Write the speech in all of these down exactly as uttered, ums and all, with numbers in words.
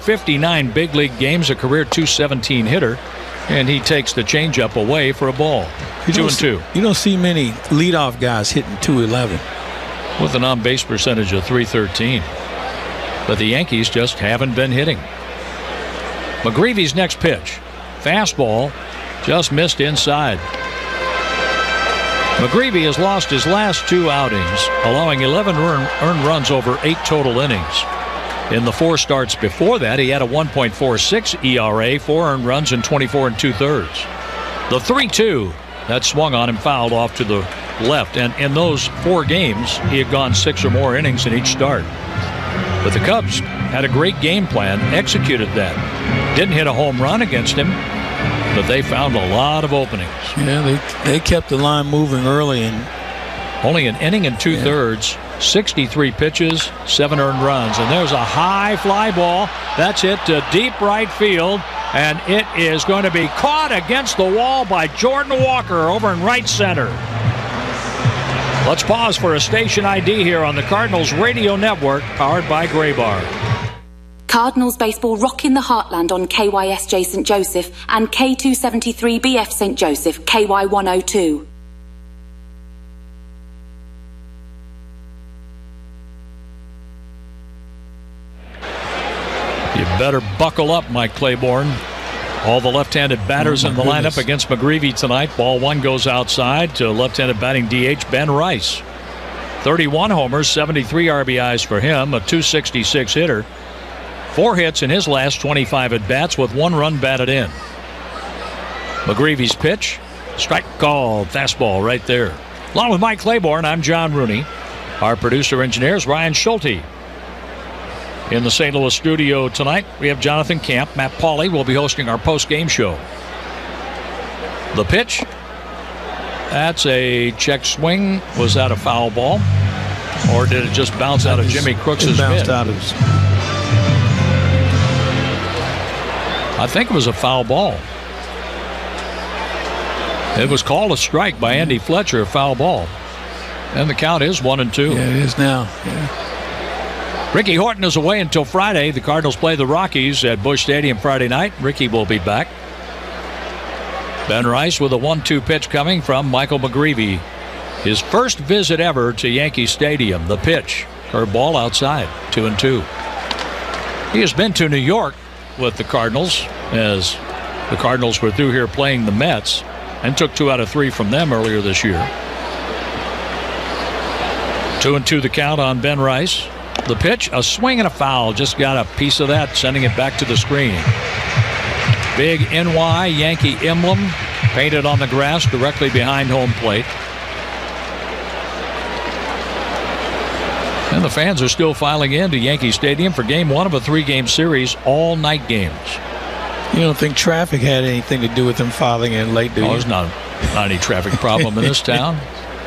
fifty-nine big league games, a career two seventeen hitter, and he takes the changeup away for a ball. You two and see, two. You don't see many leadoff guys hitting two eleven. With an on-base percentage of three thirteen. But the Yankees just haven't been hitting. McGreevy's next pitch. Fastball just missed inside. McGreevy has lost his last two outings, allowing eleven earned runs over eight total innings. In the four starts before that, he had a one point four six E R A, four earned runs, and twenty-four and two-thirds. The three two that swung on him fouled off to the left, and in those four games, he had gone six or more innings in each start. But the Cubs had a great game plan, executed that. Didn't hit a home run against him, but they found a lot of openings. Yeah, they they kept the line moving early, and only an inning and two-thirds, yeah. sixty-three pitches, seven earned runs. And there's a high fly ball. That's hit to deep right field, and it is going to be caught against the wall by Jordan Walker over in right center. Let's pause for a station I D here on the Cardinals Radio Network, powered by Graybar. Cardinals baseball rocking the heartland on K Y S J Saint Joseph and K two seventy-three B F Saint Joseph, K Y one oh two. You better buckle up, Mike Claiborne. All the left-handed batters oh in the goodness. lineup against McGreevy tonight. Ball one goes outside to left-handed batting D H Ben Rice. thirty-one homers, seventy-three R B Is for him, a two sixty-six hitter. Four hits in his last twenty-five at-bats with one run batted in. McGreevy's pitch, strike called, fastball right there. Along with Mike Claiborne, I'm John Rooney. Our producer-engineer is Ryan Schulte. In the Saint Louis studio tonight, we have Jonathan Camp. Matt Pauley will be hosting our post-game show. The pitch, that's a check swing. Was that a foul ball? Or did it just bounce out of Jimmy Crooks' mitt? It bounced out of his. I think it was a foul ball. It was called a strike by Andy Fletcher, a foul ball. And the count is one and two. Yeah, it is now. Yeah. Ricky Horton is away until Friday. The Cardinals play the Rockies at Busch Stadium Friday night. Ricky will be back. Ben Rice with a one two pitch coming from Michael McGreevy. His first visit ever to Yankee Stadium. The pitch, curveball outside, two and two. He has been to New York with the Cardinals as the Cardinals were through here playing the Mets and took two out of three from them earlier this year. Two and two the count on Ben Rice. The pitch, a swing and a foul. Just got a piece of that, sending it back to the screen. Big N Y Yankee emblem painted on the grass directly behind home plate. And the fans are still filing into Yankee Stadium for game one of a three-game series, all night games. You don't think traffic had anything to do with them filing in late, do you? Oh, there's not, not any traffic problem in this town.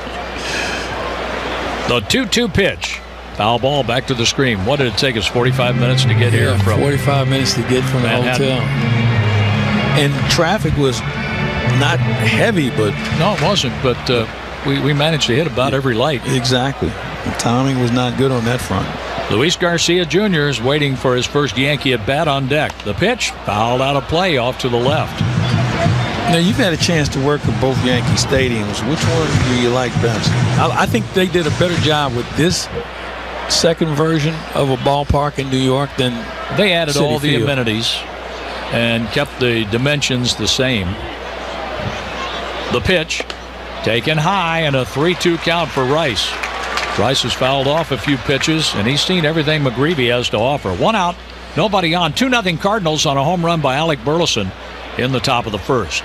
The two two pitch. Foul ball back to the screen. What did it take us, forty-five minutes to get yeah, here from forty-five minutes to get from Manhattan. The hotel. And traffic was not heavy, but... No, it wasn't, but uh, we, we managed to hit about every light. Exactly. The timing was not good on that front. Luis Garcia Junior is waiting for his first Yankee at bat on deck. The pitch, fouled out of play off to the left. Now, you've had a chance to work with both Yankee stadiums. Which one do you like best? I, I think they did a better job with this second version of a ballpark in New York than they added Citi all the Field. amenities and kept the dimensions the same. The pitch taken high and a three two count for Rice. Rice has fouled off a few pitches and he's seen everything McGreevy has to offer. One out, nobody on. two nothing Cardinals on a home run by Alec Burleson in the top of the first.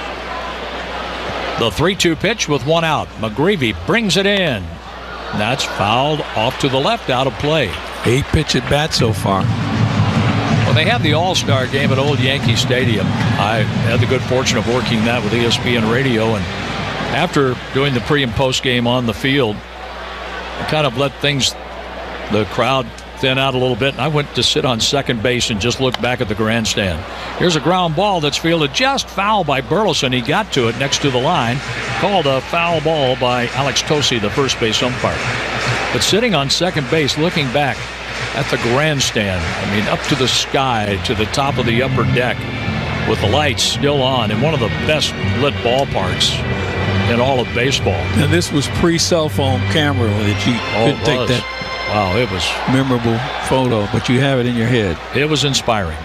The three two pitch with one out. McGreevy brings it in. That's fouled off to the left, out of play. Eight pitch at bat so far. Well, they had the All-Star game at Old Yankee Stadium. I had the good fortune of working that with E S P N Radio, and after doing the pre and post game on the field, I kind of let things, the crowd thin out a little bit, and I went to sit on second base and just look back at the grandstand. Here's a ground ball that's fielded just foul by Burleson. He got to it next to the line. Called a foul ball by Alex Tosi, the first base umpire. But sitting on second base, looking back, at the grandstand. I mean, up to the sky, to the top of the upper deck, with the lights still on, in one of the best lit ballparks in all of baseball. And this was pre-cell phone camera that you oh, could take that wow, it was memorable photo, but you have it in your head. It was inspiring.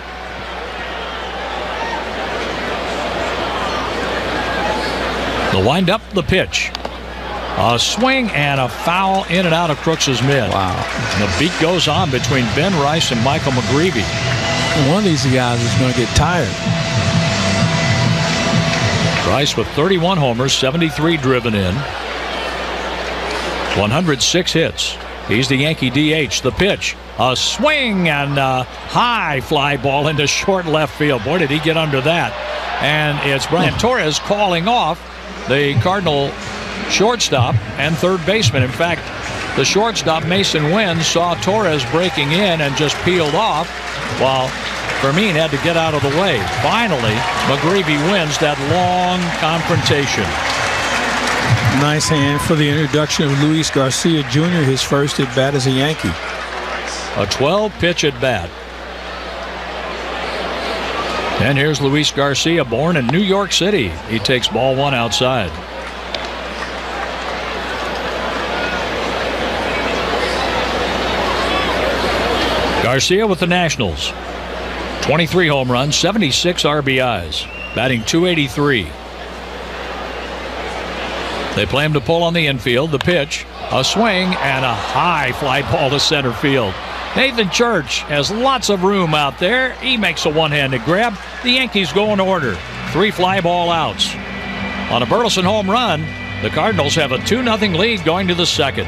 The wind-up, the pitch. A swing and a foul in and out of Crooks's mid. Wow. And the beat goes on between Ben Rice and Michael McGreevy. One of these guys is going to get tired. Rice with thirty-one homers, seventy-three driven in, one hundred six hits. He's the Yankee D H. The pitch, a swing and a high fly ball into short left field. Boy, did he get under that. And it's Brian Torres calling off the Cardinal shortstop and third baseman. In fact, the shortstop, Mason Wynn, saw Torres breaking in and just peeled off, while Fermin had to get out of the way. Finally, McGreevy wins that long confrontation. Nice hand for the introduction of Luis Garcia Junior, his first at bat as a Yankee. A twelve pitch at bat. And here's Luis Garcia, born in New York City. He takes ball one outside. Garcia with the Nationals. twenty-three home runs, seventy-six R B Is, batting two eighty-three. They play him to pull on the infield. The pitch, a swing, and a high fly ball to center field. Nathan Church has lots of room out there. He makes a one-handed grab. The Yankees go in order. Three fly ball outs. On a Burleson home run, the Cardinals have a two nothing lead going to the second.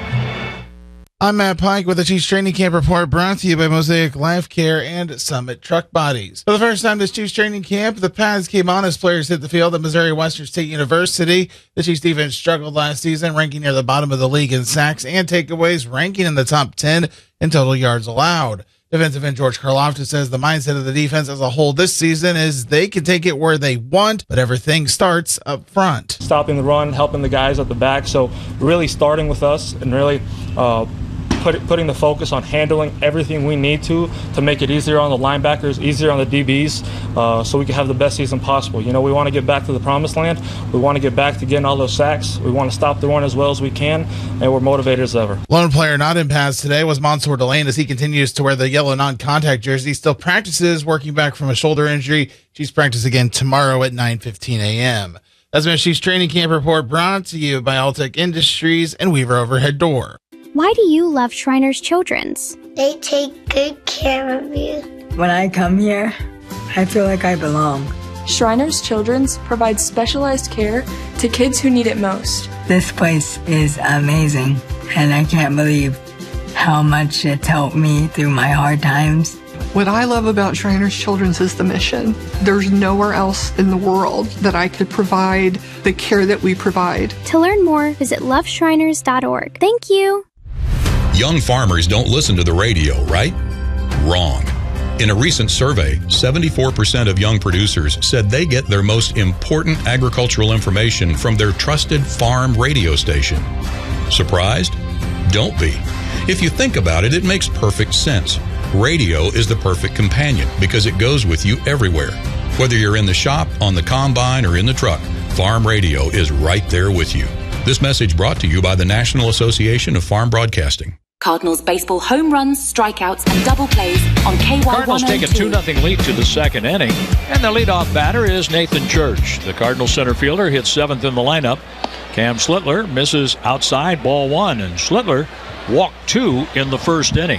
I'm Matt Pike with the Chiefs Training Camp Report, brought to you by Mosaic Life Care and Summit Truck Bodies. For the first time this Chiefs Training Camp, the pads came on as players hit the field at Missouri Western State University. The Chiefs defense struggled last season, ranking near the bottom of the league in sacks and takeaways, ranking in the top ten in total yards allowed. Defensive end George Karloftis says the mindset of the defense as a whole this season is they can take it where they want, but everything starts up front. Stopping the run, helping the guys at the back, so really starting with us and really uh, Put, putting the focus on handling everything we need to to make it easier on the linebackers, easier on the D Bs, uh, so we can have the best season possible. You know, we want to get back to the promised land. We want to get back to getting all those sacks. We want to stop the run as well as we can, and we're motivated as ever. Lone player not in pads today was Mansour Delane as he continues to wear the yellow non-contact jersey. He still practices, working back from a shoulder injury. Chiefs practice again tomorrow at nine fifteen a.m. That's been a Chiefs Training Camp Report brought to you by Altec Industries and Weaver Overhead Door. Why do you love Shriners Children's? They take good care of you. When I come here, I feel like I belong. Shriners Children's provides specialized care to kids who need it most. This place is amazing, and I can't believe how much it's helped me through my hard times. What I love about Shriners Children's is the mission. There's nowhere else in the world that I could provide the care that we provide. To learn more, visit love shriners dot org. Thank you. Young farmers don't listen to the radio, right? Wrong. In a recent survey, seventy-four percent of young producers said they get their most important agricultural information from their trusted farm radio station. Surprised? Don't be. If you think about it, it makes perfect sense. Radio is the perfect companion because it goes with you everywhere. Whether you're in the shop, on the combine, or in the truck, Farm Radio is right there with you. This message brought to you by the National Association of Farm Broadcasting. Cardinals baseball home runs, strikeouts, and double plays on K Y one oh two. Cardinals take a two nothing lead to the second inning, and the leadoff batter is Nathan Church. The Cardinals center fielder hits seventh in the lineup. Cam Schlittler misses outside, ball one, and Schlittler walked two in the first inning.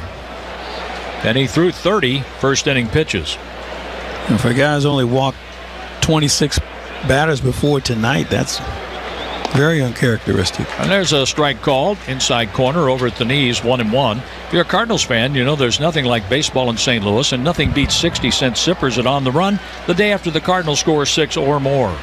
And he threw thirty first inning pitches. And for guys only walked twenty-six batters before tonight, that's very uncharacteristic. And there's a strike called inside corner over at the knees, one and one. If you're a Cardinals fan, you know there's nothing like baseball in Saint Louis, and nothing beats sixty cent sippers at On the Run the day after the Cardinals score six or more.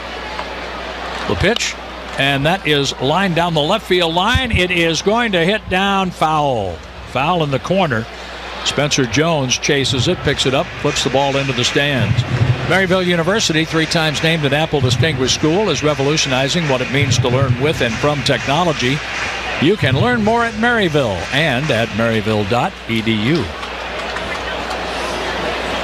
The pitch, and that is lined down the left field line. It is going to hit down foul. Foul in the corner. Spencer Jones chases it, picks it up, flips the ball into the stands. Maryville University, three times named an Apple Distinguished School, is revolutionizing what it means to learn with and from technology. You can learn more at Maryville and at maryville dot e d u.